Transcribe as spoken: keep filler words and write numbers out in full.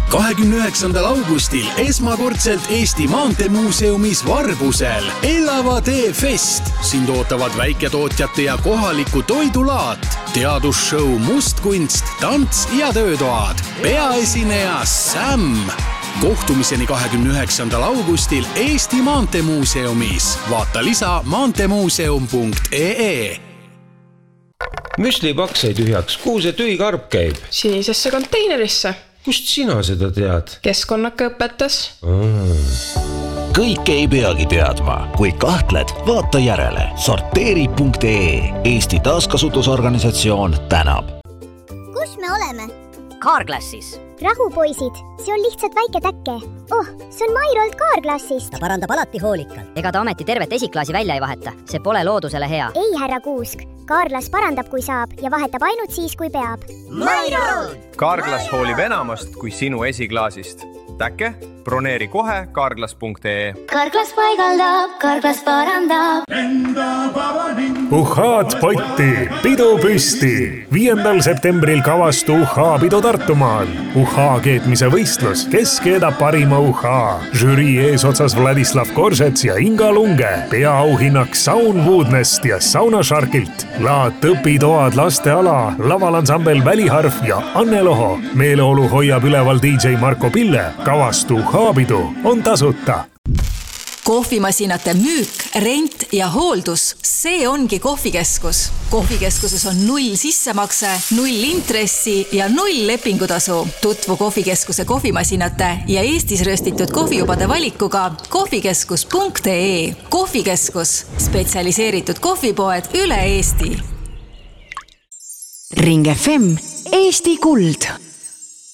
kahekümne üheksandal augustil esmakordselt Eesti Maantemuuseumis Varbusel Elava tee fest. Sind ootavad väiketootjate ja kohaliku toidulaat, teadusshow Mustkunst, tants ja töötoad. Peaesineja Sam. Kohtumiseni kahekümne üheksandal augustil Eesti Maantemuuseumis. Vaata lisa maantemuuseum punkt ee. Müslipaks sai tühjaks, kuhu see tühi karp käib? Sinisesse konteinerisse. Kust sina seda tead? Keskkonnaka õpetas. Mm. Kõik ei peagi teadma. Kui kahtled, vaata järele. sorteeri punkt ee. Eesti taaskasutusorganisatsioon tänab. Kus me oleme? Carglassis. Rahu, poisid. See on lihtsalt väike täkke. Oh, see on Mairolt Carglassist. Ta parandab alati hoolikalt. Ega ta ometi tervet esiklaasi välja ei vaheta. See pole loodusele hea. Ei, härra Kuusk. Carglass parandab, kui saab ja vahetab ainult siis, kui peab. Mairolt! Carglass hoolib enamast kui sinu esiklaasist. Täkke? Broneeri kohe Carglass punkt ee. Carglass paigaldab, Carglass parandab. Uhhaad potti, pidu püsti. Viiendal septembril kavastu uhhaa pidu Tartumaal. Uhhaa keetmise võistlus, kes keedab parima uhhaa. Žürii eesotsas Vladislav Korsets ja Inga Lunge. Peaauhinnaks Saun Woodnest ja Sauna Sharkilt. Laat õpitoad lasteala, lavalansambel Väliharf ja Anne Loho. Meeleolu hoiab üleval D J Marko Pille. Kavastu uhhaapidu on tasuta. Kohvimasinate müük, rent ja hooldus, see ongi kohvikeskus. Kohvikeskuses on null sissemakse, null intressi ja null lepingutasu. Tutvu kohvikeskuse kohvimasinate ja Eestis röstitud kohvijubade valikuga kohvikeskus punkt ee. Kohvikeskus, spetsialiseeritud kohvipoed üle Eesti. Ring F M, Eesti Kuld.